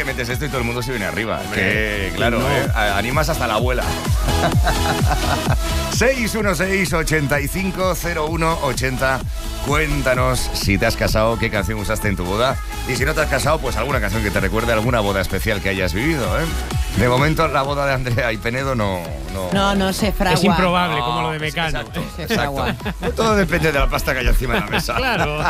metes esto y todo el mundo se viene arriba. Que, claro, no. Animas hasta la abuela. 616-850180. Cuéntanos si te has casado, qué canción usaste en tu boda. Y si no te has casado, pues alguna canción que te recuerde alguna boda especial que hayas vivido, ¿eh? De momento, la boda de Andrea y Penedo no se fragua. Es improbable, como lo de Mecano. Exacto. Todo depende de la pasta que haya encima de la mesa. Claro.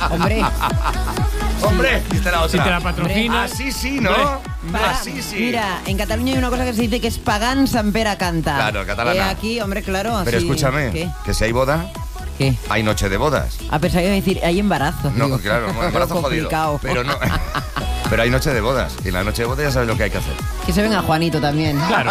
Hombre, dice la otra. Si te la patrocina. Así sí, ¿no? Así sí. Mira, en Cataluña hay una cosa que se dice que es pagán san Pere canta. Claro, catalana. Aquí, hombre, claro. Pero así, escúchame, ¿qué? que si hay boda, ¿qué? hay noche de bodas. A pesar de decir, hay embarazo. No, digo. claro, embarazo jodido. Pero no. Pero hay noche de bodas. Y en la noche de bodas ya sabes lo que hay que hacer. Que se venga Juanito también. Claro.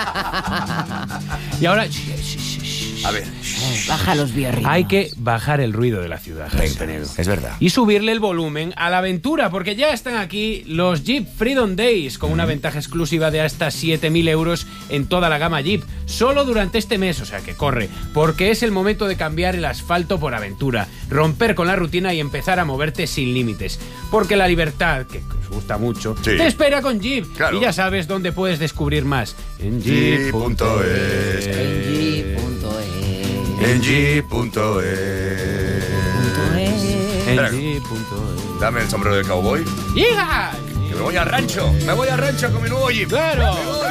Y ahora... A ver. Baja los biorritos. Hay que bajar el ruido de la ciudad, Jaime Penedo. Es verdad. Y subirle el volumen a la aventura, porque ya están aquí los Jeep Freedom Days, con una ventaja exclusiva de hasta 7.000 euros en toda la gama Jeep, solo durante este mes, o sea que corre, porque es el momento de cambiar el asfalto por aventura, romper con la rutina y empezar a moverte sin límites. Porque la libertad, que os gusta mucho, te espera con Jeep. Claro. Y ya sabes dónde puedes descubrir más. En Jeep.es. En Jeep.es. Dame el sombrero de cowboy. ¡Hija! Que me voy al rancho. Me voy al rancho con mi nuevo Jeep. ¡Claro!